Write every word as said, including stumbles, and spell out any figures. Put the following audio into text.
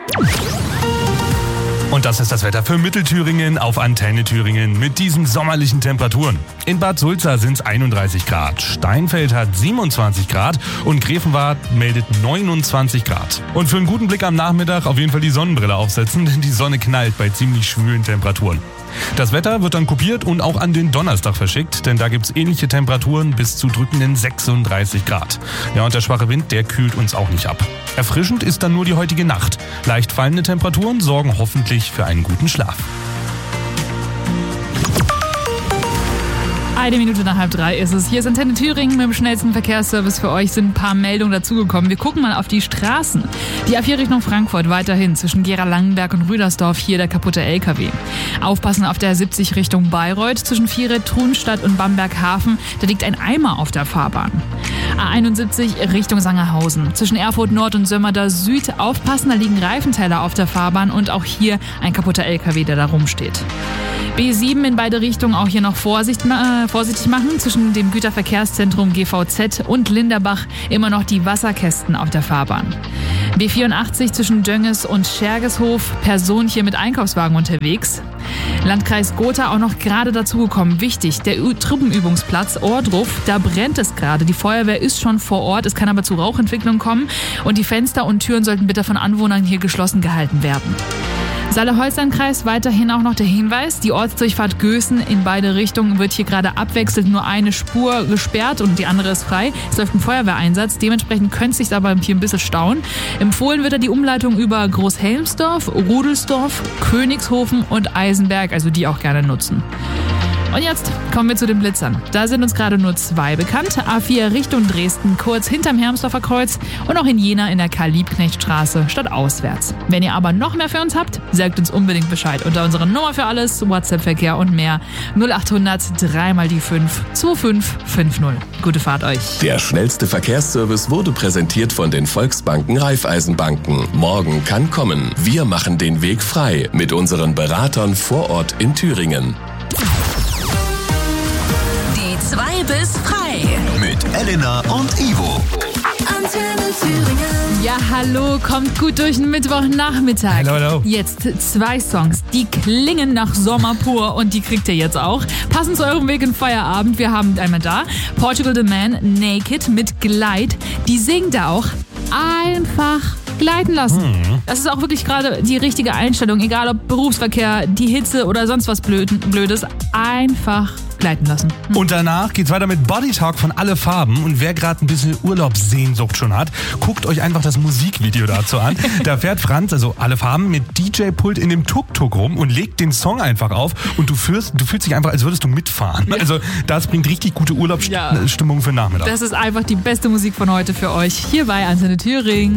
Und das ist das Wetter für Mittelthüringen auf Antenne Thüringen mit diesen sommerlichen Temperaturen. In Bad Sulza sind es einunddreißig Grad, Steinfeld hat siebenundzwanzig Grad und Grevenwald meldet neunundzwanzig Grad. Und für einen guten Blick am Nachmittag auf jeden Fall die Sonnenbrille aufsetzen, denn die Sonne knallt bei ziemlich schwülen Temperaturen. Das Wetter wird dann kopiert und auch an den Donnerstag verschickt, denn da gibt's ähnliche Temperaturen bis zu drückenden sechsunddreißig Grad. Ja, und der schwache Wind, der kühlt uns auch nicht ab. Erfrischend ist dann nur die heutige Nacht. Leicht fallende Temperaturen sorgen hoffentlich für einen guten Schlaf. Eine Minute nach halb drei ist es. Hier ist Antenne Thüringen mit dem schnellsten Verkehrsservice für euch. Sind ein paar Meldungen dazugekommen. Wir gucken mal auf die Straßen. Die A vier Richtung Frankfurt weiterhin zwischen Gera-Langenberg und Rüdersdorf. Hier der kaputte L K W. Aufpassen auf der siebzig Richtung Bayreuth zwischen Vieret, Thunstadt und Bamberg-Hafen. Da liegt ein Eimer auf der Fahrbahn. A einundsiebzig Richtung Sangerhausen. Zwischen Erfurt Nord und Sömmerda Süd. Aufpassen, da liegen Reifenteile auf der Fahrbahn und auch hier ein kaputter L K W, der da rumsteht. B sieben in beide Richtungen auch hier noch Vorsicht, äh, vorsichtig machen. Zwischen dem Güterverkehrszentrum G V Z und Linderbach immer noch die Wasserkästen auf der Fahrbahn. B vierundachtzig zwischen Dönges und Schergeshof. Person hier mit Einkaufswagen unterwegs. Landkreis Gotha auch noch gerade dazugekommen. Wichtig, der Ü- Truppenübungsplatz Ohrdruf, da brennt es gerade. Die Feuerwehr ist schon vor Ort, es kann aber zu Rauchentwicklung kommen und die Fenster und Türen sollten bitte von Anwohnern hier geschlossen gehalten werden. Saale-Holstein-Kreis weiterhin auch noch der Hinweis, die Ortsdurchfahrt Gößen in beide Richtungen wird hier gerade abwechselnd nur eine Spur gesperrt und die andere ist frei. Es läuft ein Feuerwehreinsatz, dementsprechend könnte es sich aber hier ein bisschen stauen. Empfohlen wird da die Umleitung über Großhelmsdorf, Rudelsdorf, Königshofen und Eisenberg, also die auch gerne nutzen. Und jetzt kommen wir zu den Blitzern. Da sind uns gerade nur zwei bekannt. A vier Richtung Dresden, kurz hinterm Hermsdorfer Kreuz und auch in Jena in der Karl-Liebknecht-Straße statt auswärts. Wenn ihr aber noch mehr für uns habt, sagt uns unbedingt Bescheid unter unserer Nummer für alles, WhatsApp-Verkehr und mehr null achthundert drei mal die fünf zwei fünf fünf null. Gute Fahrt euch. Der schnellste Verkehrsservice wurde präsentiert von den Volksbanken Raiffeisenbanken. Morgen kann kommen. Wir machen den Weg frei mit unseren Beratern vor Ort in Thüringen. zwei bis frei. Mit Elena und Ivo. Antenne Thüringen. Ja, hallo, kommt gut durch den Mittwochnachmittag. Hallo, hallo. Jetzt zwei Songs, die klingen nach Sommer pur und die kriegt ihr jetzt auch. Passend zu eurem Weg in Feierabend, wir haben einmal da Portugal The Man, Naked mit Glide. Die singt da auch einfach gleiten lassen. Hm. Das ist auch wirklich gerade die richtige Einstellung, egal ob Berufsverkehr, die Hitze oder sonst was Blödes, einfach gleiten lassen. Hm. Und danach geht's weiter mit Body Talk von Alle Farben. Und wer gerade ein bisschen Urlaubssehnsucht schon hat, guckt euch einfach das Musikvideo dazu an. Da fährt Franz, also Alle Farben, mit D J-Pult in dem Tuk-Tuk rum und legt den Song einfach auf und du fühlst, du fühlst dich einfach, als würdest du mitfahren. Ja. Also das bringt richtig gute Urlaubsstimmung ja. für den Nachmittag. Das ist einfach die beste Musik von heute für euch hier bei Antenne Thüringen.